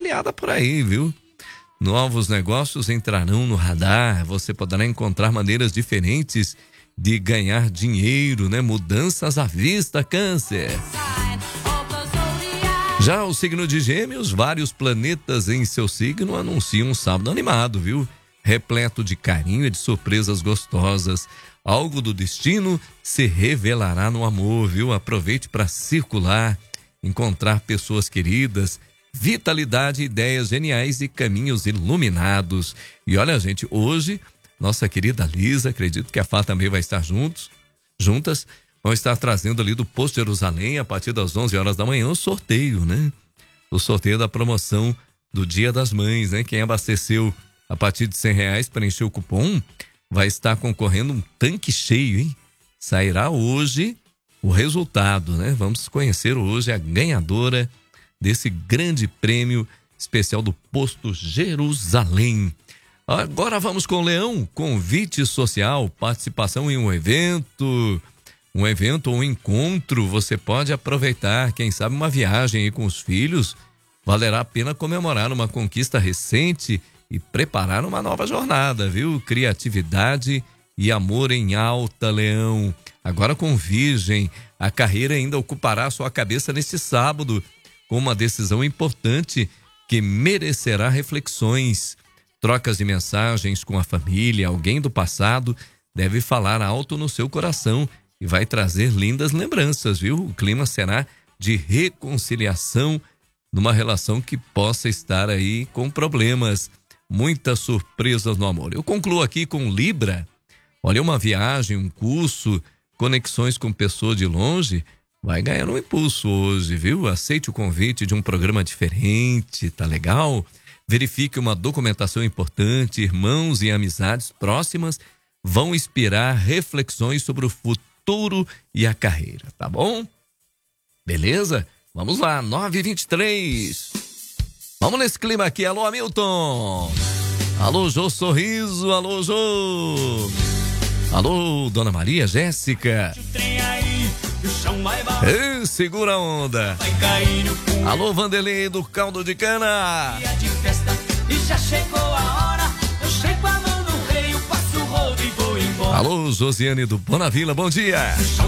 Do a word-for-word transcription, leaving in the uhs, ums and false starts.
criada por aí, viu? Novos negócios entrarão no radar, você poderá encontrar maneiras diferentes de ganhar dinheiro, né? Mudanças à vista, Câncer. Já o signo de Gêmeos, vários planetas em seu signo anunciam um sábado animado, viu? Repleto de carinho e de surpresas gostosas. Algo do destino se revelará no amor, viu? Aproveite para circular, encontrar pessoas queridas, vitalidade, ideias geniais e caminhos iluminados. E olha, gente, hoje, nossa querida Lisa, acredito que a Fá também vai estar juntos, juntas, vão estar trazendo ali do Posto Jerusalém, a partir das onze horas da manhã, o sorteio, né? O sorteio da promoção do Dia das Mães, né? Quem abasteceu a partir de cem reais, preencheu o cupom, vai estar concorrendo um tanque cheio, hein? Sairá hoje o resultado, né? Vamos conhecer hoje a ganhadora desse grande prêmio especial do Posto Jerusalém. Agora vamos com o Leão, convite social, participação em um evento, um evento ou um encontro, você pode aproveitar, quem sabe uma viagem aí com os filhos, valerá a pena comemorar uma conquista recente e preparar uma nova jornada, viu? Criatividade e amor em alta, Leão. Agora com Virgem, a carreira ainda ocupará a sua cabeça neste sábado, com uma decisão importante que merecerá reflexões. Trocas de mensagens com a família, alguém do passado deve falar alto no seu coração e vai trazer lindas lembranças, viu? O clima será de reconciliação numa relação que possa estar aí com problemas. Muitas surpresas no amor. Eu concluo aqui com Libra. Olha, uma viagem, um curso, conexões com pessoas de longe, vai ganhar um impulso hoje, viu? Aceite o convite de um programa diferente, tá legal? Verifique uma documentação importante, irmãos e amizades próximas vão inspirar reflexões sobre o futuro e a carreira, tá bom? Beleza? Vamos lá, nove e vinte e três. Vamos nesse clima aqui, alô Hamilton. Alô Jô Sorriso, alô Jô. Alô Dona Maria Jéssica. Ei, segura a onda. Alô Vanderlei do Caldo de Cana. Alô Josiane do Bonavila, bom dia.